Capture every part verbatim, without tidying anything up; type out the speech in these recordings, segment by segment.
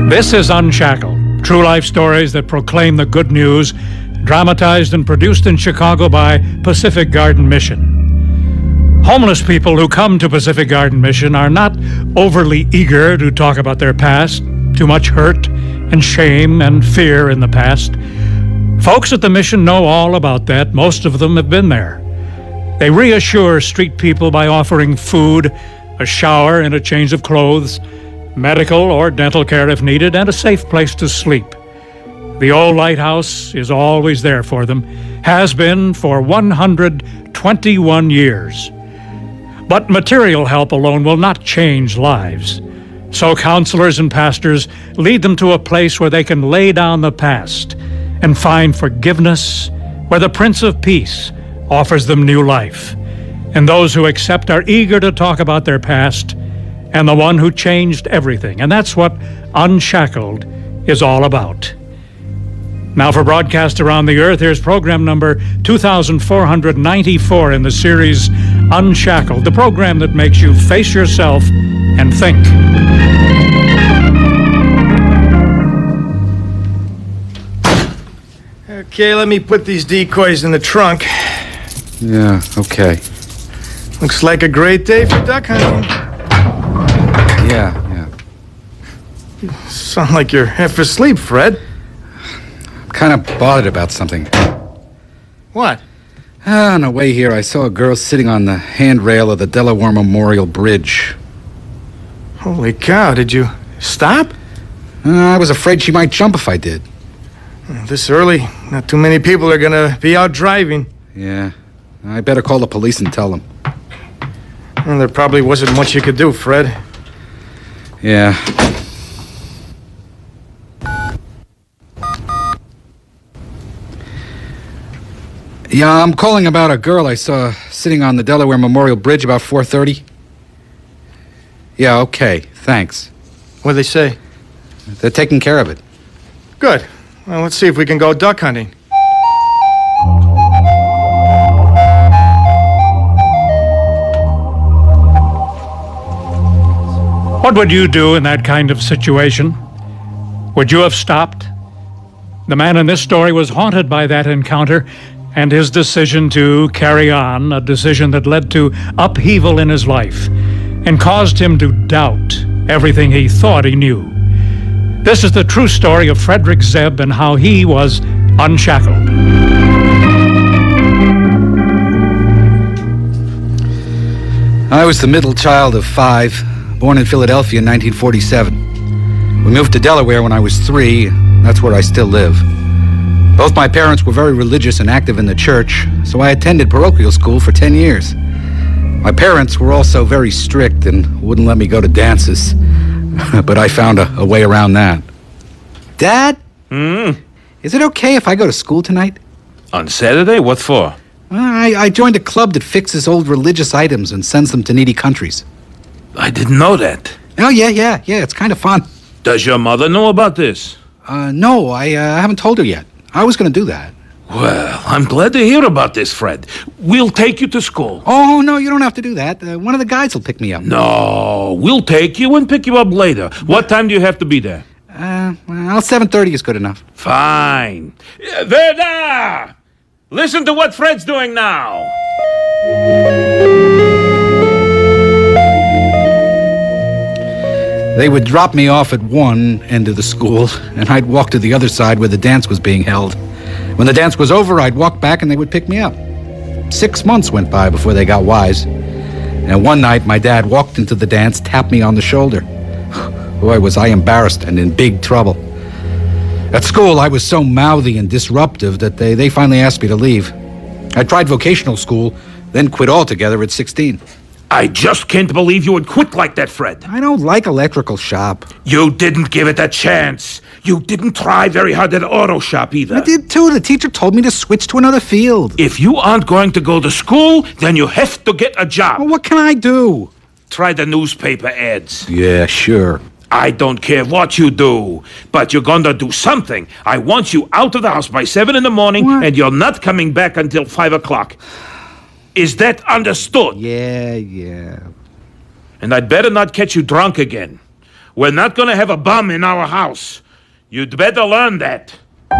This is Unshackled, true life stories that proclaim the good news, dramatized and produced in Chicago by Pacific Garden Mission. Homeless people who come to Pacific Garden Mission are not overly eager to talk about their past, too much hurt and shame and fear in the past. Folks at the mission know all about that. Most of them have been there. They reassure street people by offering food, a shower and a change of clothes, medical or dental care if needed, and a safe place to sleep. The old lighthouse is always there for them, has been for one hundred twenty-one years. But material help alone will not change lives. So counselors and pastors lead them to a place where they can lay down the past and find forgiveness, where the Prince of Peace offers them new life. And those who accept are eager to talk about their past and the one who changed everything. And that's what Unshackled is all about. Now for broadcast around the earth, here's program number two thousand four hundred ninety-four in the series Unshackled, the program that makes you face yourself and think. Okay, let me put these decoys in the trunk. Yeah, okay. Looks like a great day for duck hunting. Yeah, yeah. You sound like you're half asleep, Fred. I'm kind of bothered about something. What? Ah, on the way here, I saw a girl sitting on the handrail of the Delaware Memorial Bridge. Holy cow, did you stop? Uh, I was afraid she might jump if I did. This early, not too many people are gonna be out driving. Yeah, I better call the police and tell them. Well, there probably wasn't much you could do, Fred. Yeah. Yeah, I'm calling about a girl I saw sitting on the Delaware Memorial Bridge about four thirty. Yeah, okay, thanks. What'd they say? They're taking care of it. Good. Well, let's see if we can go duck hunting. What would you do in that kind of situation? Would you have stopped? The man in this story was haunted by that encounter and his decision to carry on, a decision that led to upheaval in his life and caused him to doubt everything he thought he knew. This is the true story of Frederick Zebb and how he was unshackled. I was the middle child of five, born in Philadelphia in nineteen forty-seven. We moved to Delaware when I was three. That's where I still live. Both my parents were very religious and active in the church, so I attended parochial school for ten years. My parents were also very strict and wouldn't let me go to dances, but I found a, a way around that. Dad? Hmm? Is it okay if I go to school tonight? On Saturday? What for? I, I joined a club that fixes old religious items and sends them to needy countries. I didn't know that. Oh, yeah, yeah, yeah, it's kind of fun. Does your mother know about this? Uh, no, I uh, haven't told her yet. I was going to do that. Well, I'm glad to hear about this, Fred. We'll take you to school. Oh, no, you don't have to do that. Uh, one of the guys will pick me up. No, we'll take you and pick you up later. What time do you have to be there? Uh, well, seven thirty is good enough. Fine. Verda! Listen to what Fred's doing now. They would drop me off at one end of the school, and I'd walk to the other side where the dance was being held. When the dance was over, I'd walk back and they would pick me up. Six months went by before they got wise. And one night, my dad walked into the dance, tapped me on the shoulder. Boy, was I embarrassed and in big trouble. At school, I was so mouthy and disruptive that they, they finally asked me to leave. I tried vocational school, then quit altogether at sixteen. I just can't believe you would quit like that, Fred. I don't like electrical shop. You didn't give it a chance. You didn't try very hard at auto shop either. I did too. The teacher told me to switch to another field. If you aren't going to go to school, then you have to get a job. Well, what can I do? Try the newspaper ads. Yeah, sure. I don't care what you do, but you're going to do something. I want you out of the house by seven in the morning, what? And you're not coming back until five o'clock. Is that understood? Yeah, yeah. And I'd better not catch you drunk again. We're not gonna have a bum in our house. You'd better learn that.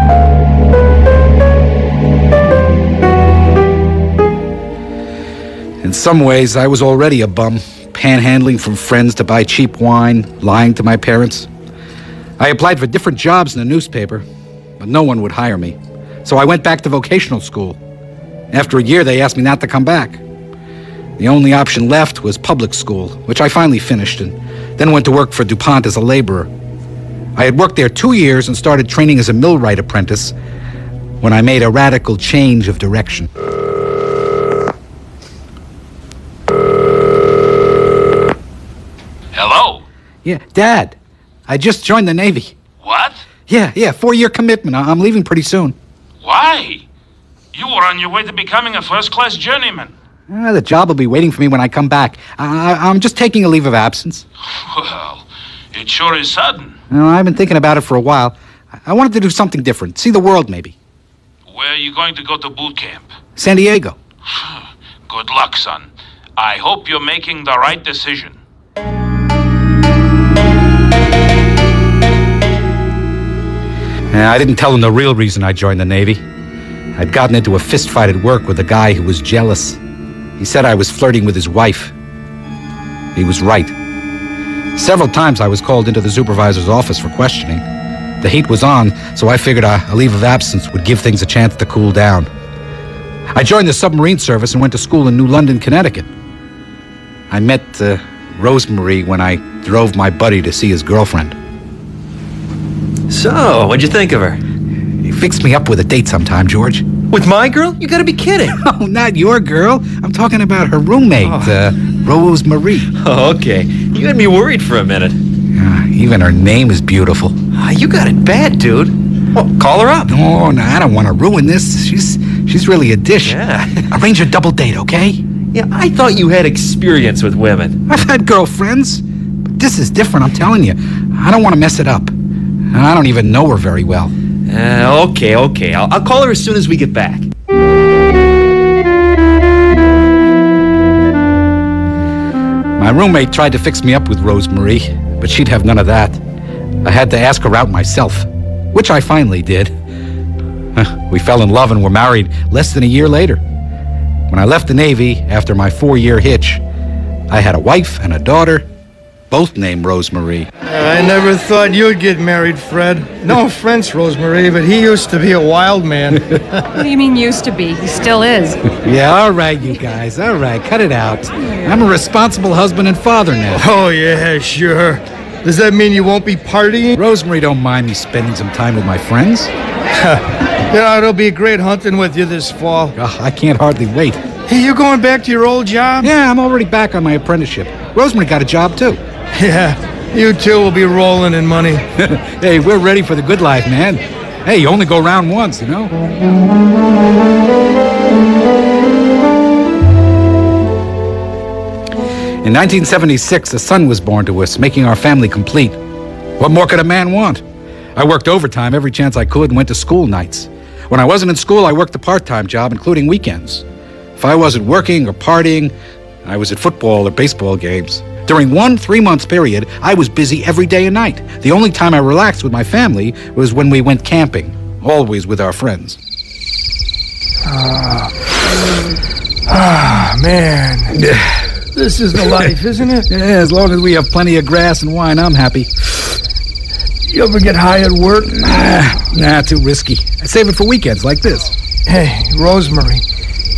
In some ways, I was already a bum, panhandling from friends to buy cheap wine, lying to my parents. I applied for different jobs in the newspaper, but no one would hire me. So I went back to vocational school. After a year, they asked me not to come back. The only option left was public school, which I finally finished, and then went to work for DuPont as a laborer. I had worked there two years and started training as a millwright apprentice when I made a radical change of direction. Hello? Yeah, Dad, I just joined the Navy. What? Yeah, yeah, four-year commitment. I- I'm leaving pretty soon. Why? You were on your way to becoming a first-class journeyman. Uh, the job will be waiting for me when I come back. I- I- I'm just taking a leave of absence. Well, it sure is sudden. You know, I've been thinking about it for a while. I-, I wanted to do something different, see the world maybe. Where are you going to go to boot camp? San Diego. Good luck, son. I hope you're making the right decision. Yeah, I didn't tell him the real reason I joined the Navy. I'd gotten into a fistfight at work with a guy who was jealous. He said I was flirting with his wife. He was right. Several times I was called into the supervisor's office for questioning. The heat was on, so I figured a, a leave of absence would give things a chance to cool down. I joined the submarine service and went to school in New London, Connecticut. I met uh, Rosemary when I drove my buddy to see his girlfriend. So, what'd you think of her? He fixed me up with a date sometime, George. With my girl? You gotta be kidding. Oh, not your girl. I'm talking about her roommate, Oh. uh, Rosemary. Oh, okay. You had me worried for a minute. Uh, even her name is beautiful. Ah, you got it bad, dude. Well, call her up. No, no, I don't want to ruin this. She's she's really a dish. Yeah. Arrange a double date, okay? Yeah, I thought you had experience with women. I've had girlfriends, but this is different, I'm telling you. I don't want to mess it up. And I don't even know her very well. Uh, okay, okay. I'll, I'll call her as soon as we get back. My roommate tried to fix me up with Rosemary, but she'd have none of that. I had to ask her out myself, which I finally did. We fell in love and were married less than a year later. When I left the Navy after my four-year hitch, I had a wife and a daughter, both named Rosemary. I never thought you'd get married, Fred. No offense, Rosemary, but he used to be a wild man. What do you mean used to be? He still is. Yeah, all right, you guys. All right, cut it out. I'm a responsible husband and father now. Oh, yeah, sure. Does that mean you won't be partying? Rosemary don't mind me spending some time with my friends. Yeah, it'll be great hunting with you this fall. Oh, I can't hardly wait. Hey, you going back to your old job? Yeah, I'm already back on my apprenticeship. Rosemary got a job, too. Yeah, you two will be rolling in money. Hey, we're ready for the good life, man. Hey, you only go round once, you know? In nineteen seventy-six, a son was born to us, making our family complete. What more could a man want? I worked overtime every chance I could and went to school nights. When I wasn't in school, I worked a part-time job, including weekends. If I wasn't working or partying, I was at football or baseball games. During one three-month period, I was busy every day and night. The only time I relaxed with my family was when we went camping, always with our friends. Ah, ah man. This is the life, isn't it? Yeah, as long as we have plenty of grass and wine, I'm happy. You ever get high at work? Ah, nah, too risky. I save it for weekends like this. Hey, Rosemary,